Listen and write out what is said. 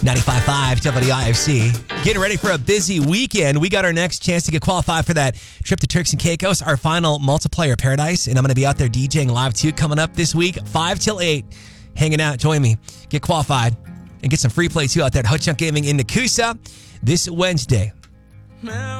95.5 WIFC. Getting ready for a busy weekend. We got our next chance to get qualified for that trip to Turks and Caicos, our final multiplayer paradise. And I'm going to be out there DJing live too coming up this week, 5 till 8. Hanging out. Join me. Get qualified and get some free play too out there at Ho Chunk Gaming in Nakusa this Wednesday.